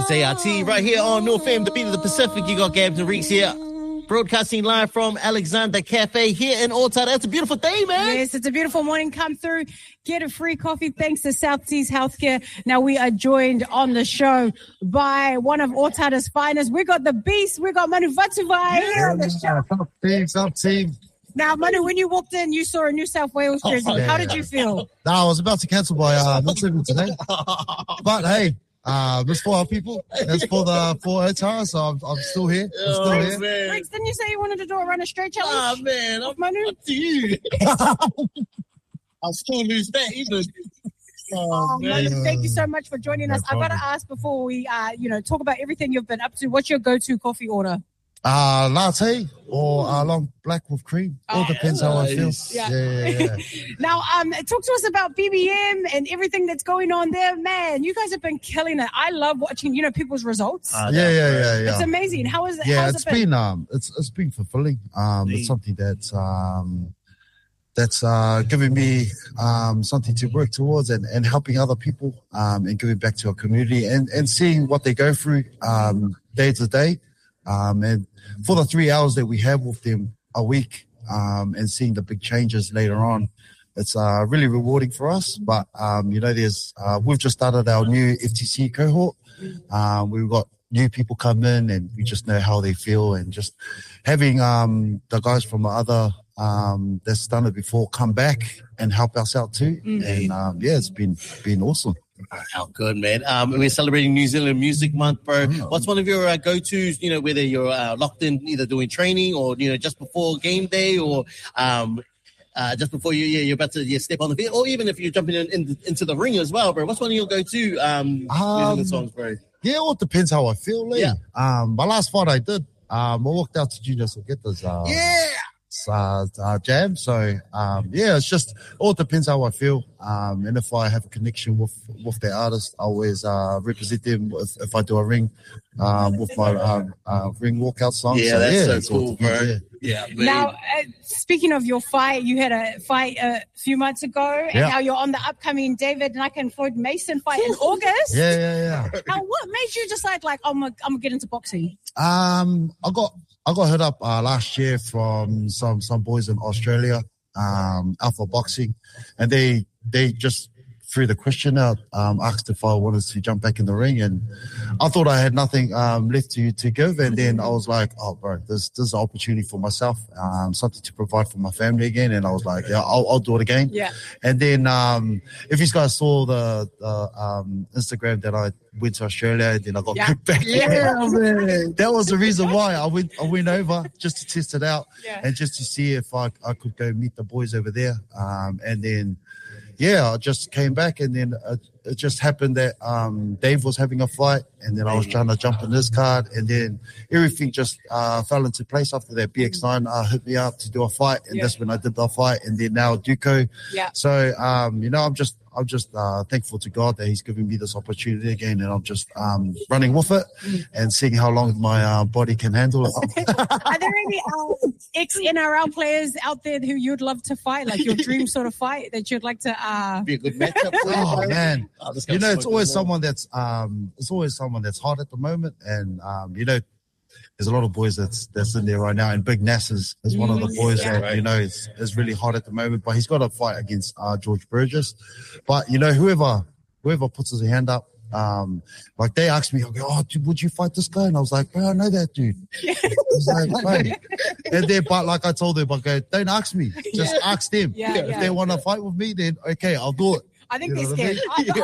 It's ART right here on North FM, the beat of the Pacific. You got Gabs and Reeks here. Broadcasting live from Alexander Cafe here in Otara. It's a beautiful day, man. Yes, it's a beautiful morning. Come through, get a free coffee thanks to South Seas Healthcare. Now we are joined on the show by one of Otara's finest. We got the Beast. We got Manu Vatuvai here on the show. Top team. Now, Manu, when you walked in, you saw a New South Wales jersey. How did you feel? No, I was about to cancel my not living today. But hey, it's for our people. It's for Otara, so I'm still here. I'm still here. Rex, didn't you say you wanted to do a run a straight challenge? Ah, man, I'm Manu? up to you. I'll still lose that even. Manu, thank you so much for joining us. I've got to ask before we, talk about everything you've been up to. What's your go-to coffee order? Latte or long black with cream. All depends how I feel. Yeah. Now, talk to us about BBM and everything that's going on there. Man, you guys have been killing it. I love watching, people's results. Yeah. It's amazing. How is it? Yeah, it's been fulfilling. It's something that's giving me something to work towards and helping other people and giving back to our community and seeing what they go through day to day. And for the 3 hours that we have with them a week and seeing the big changes later on, it's really rewarding for us. But, we've just started our new FTC cohort. We've got new people come in and we just know how they feel, and just having the guys from other that's done it before come back and help us out too. Mm-hmm. And it's been awesome. How good, man. We're celebrating New Zealand Music Month, bro. What's one of your go-tos, whether you're locked in either doing training or, just before game day or just before you're about to step on the field, or even if you're jumping into the ring as well, bro? What's one of your go-to music songs, bro? Yeah, well, it depends how I feel, Lee. Yeah. My last fight I did, I walked out to Junior Sogeta's jam. So, it's just all depends how I feel. And if I have a connection with the artist, I always represent them if I do a ring with my ring walkout song. Yeah, that's so cool, bro. Yeah. Now, speaking of your fight, you had a fight a few months ago, and now you're on the upcoming David Knight and Floyd Mason fight in August. Yeah. Now, what made you decide, I'm gonna get into boxing? I got hit up last year from some boys in Australia, Alpha Boxing, and they just threw the question out, asked if I wanted to jump back in the ring, and I thought I had nothing left to give, and then I was like, oh, bro, this is an opportunity for myself, something to provide for my family again, and I was like, yeah, I'll do it again. Yeah. And then if you guys saw the Instagram that I went to Australia, and then I got kicked back. Yeah, man. That was the reason why I went over just to test it out and just to see if I could go meet the boys over there, and then. Yeah, I just came back, and then it just happened that Dave was having a fight, and then I was trying to jump in his card, and then everything just fell into place after that. BX9 hit me up to do a fight, and that's when I did the fight, and then now Duco. Yeah. So, I'm just thankful to God that He's given me this opportunity again, and I'm just running with it and seeing how long my body can handle it. Are there any ex-NRL players out there who you'd love to fight, like your dream sort of fight that you'd like to be a good matchup? Oh man, it's always someone that's hot at the moment, and there's a lot of boys that's in there right now, and Big Nass is one of the boys that is really hot at the moment. But he's got a fight against George Burgess. But whoever puts his hand up, like they asked me, I go, oh, dude, would you fight this guy? And I was like, bro, I know that dude. I was like, hey. And then, but like I told them, I go, don't ask me, just ask them. If they want to fight with me, then okay, I'll do it. I think they're scared.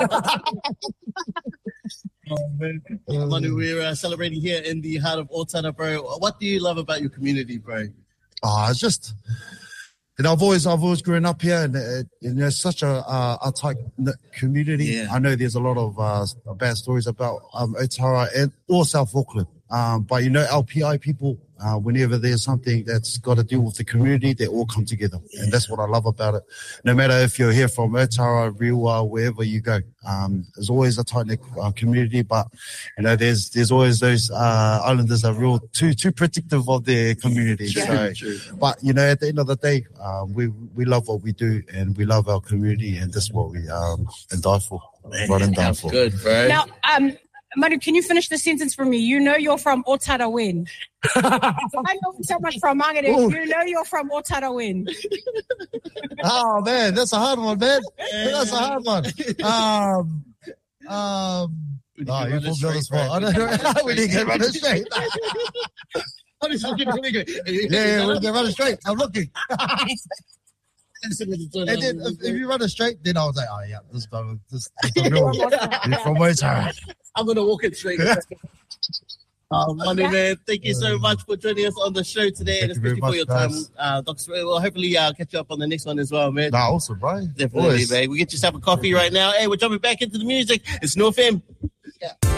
Oh, man. Manu, we're celebrating here in the heart of Otara, bro. What do you love about your community, bro? It's just, I've always grown up here, and it's such a tight community. Yeah. I know there's a lot of bad stories about Otara and or South Auckland, but LPI people, whenever there's something that's got to do with the community, they all come together, and that's what I love about it. No matter if you're here from Otara, Rewa, wherever you go, there's always a tight-knit community. But there's always those islanders that are real too protective of their community. True. But at the end of the day, we love what we do, and we love our community, and that's what we and die for. Good, bro. Now, Manu, can you finish the sentence for me? You know you're from Otarawin. I know someone from Mangere. You know you're from Otarawin. Oh man, that's a hard one, man. That's a hard one. You put me on the spot. I don't know. We need to get running straight. Yeah, we can run it straight. I'm looking. And then if you run it straight, then I was like, oh yeah, this is the real one. You're from Waitara. I'm gonna walk it straight. Manu, man, thank you so much for joining us on the show today, and especially for your time, Dr. We'll hopefully catch you up on the next one as well, man. Nah, awesome, bro. Definitely, man. We get yourself a coffee right now. Hey, we're jumping back into the music. It's No FM. Yeah.